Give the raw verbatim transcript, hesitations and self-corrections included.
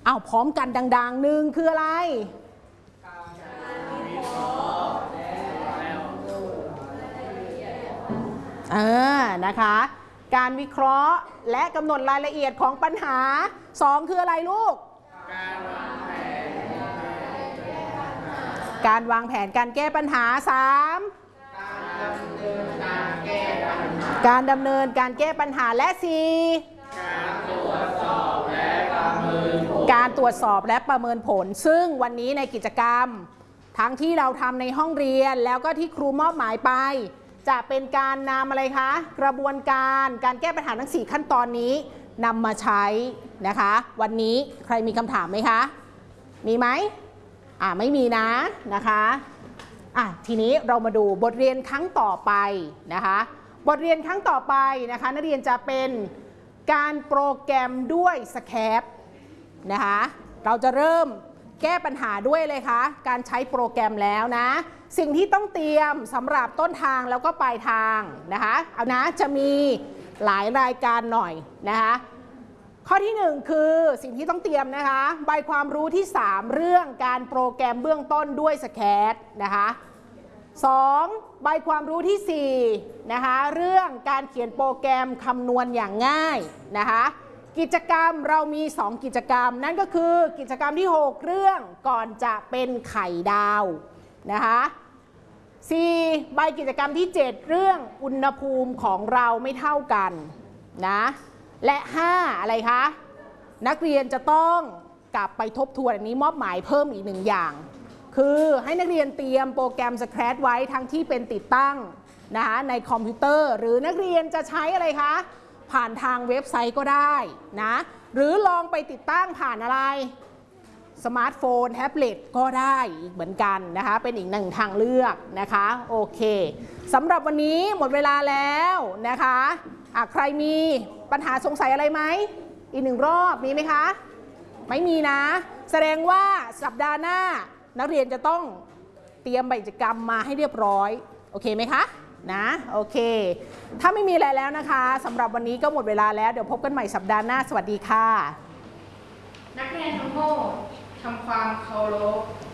อ้าวพร้อมกันดังๆหนึ่งคืออะไรเออนะคะการวิเคราะห์และกำหนดรายละเอียดของปัญหาสองคืออะไรลูกการวางแผนการแก้ปัญหาสามการดำเนินการแก้ปัญหาและสี่การตรวจสอบและประเมินผลซึ่งวันนี้ในกิจกรรมทั้งที่เราทำในห้องเรียนแล้วก็ที่ครูมอบหมายไปจะเป็นการนำอะไรคะกระบวนการการแก้ปัญหาทั้งสี่ขั้นตอนนี้นำมาใช้นะคะวันนี้ใครมีคำถามไหมคะมีไหมอ่าไม่มีนะนะคะอ่ะทีนี้เรามาดูบทเรียนครั้งต่อไปนะคะบทเรียนครั้งต่อไปนะคะนักเรียนจะเป็นการโปรแกรมด้วยสแคปนะคะเราจะเริ่มแก้ปัญหาด้วยเลยคะการใช้โปรแกรมแล้วนะสิ่งที่ต้องเตรียมสำหรับต้นทางแล้วก็ปลายทางนะคะเอานะจะมีหลายรายการหน่อยนะคะข้อที่หนึ่งคือสิ่งที่ต้องเตรียมนะคะใบความรู้ที่สามเรื่องการโปรแกรมเบื้องต้นด้วยสแคปนะคะสองใบความรู้ที่สี่นะคะเรื่องการเขียนโปรแกรมคำนวณอย่างง่ายนะคะกิจกรรมเรามีสองกิจกรรมนั่นก็คือกิจกรรมที่หกเรื่องก่อนจะเป็นไข่ดาวนะคะสี่ใบกิจกรรมที่เจ็ดเรื่องอุณหภูมิของเราไม่เท่ากันนะและห้าอะไรคะนักเรียนจะต้องกลับไปทบทวนอันนี้มอบหมายเพิ่มอีกหนึ่งอย่างคือให้นักเรียนเตรียมโปรแกรม Scratch ไว้ทั้งที่เป็นติดตั้งนะคะในคอมพิวเตอร์หรือนักเรียนจะใช้อะไรคะผ่านทางเว็บไซต์ก็ได้นะหรือลองไปติดตั้งผ่านอะไรสมาร์ทโฟนแท็บเล็ตก็ได้อีกเหมือนกันนะคะเป็นอีกหนึ่งทางเลือกนะคะโอเคสำหรับวันนี้หมดเวลาแล้วนะคะอ่ะใครมีปัญหาสงสัยอะไรไหมอีกหนึ่งรอบมีไหมคะไม่มีนะแสดงว่าสัปดาห์หน้านักเรียนจะต้องเตรียมใบกิจกรรมมาให้เรียบร้อยโอเคไหมคะนะโอเคถ้าไม่มีอะไรแล้วนะคะสำหรับวันนี้ก็หมดเวลาแล้วเดี๋ยวพบกันใหม่สัปดาห์หน้าสวัสดีค่ะนักเรียนทั้งหมดทำความเคารพ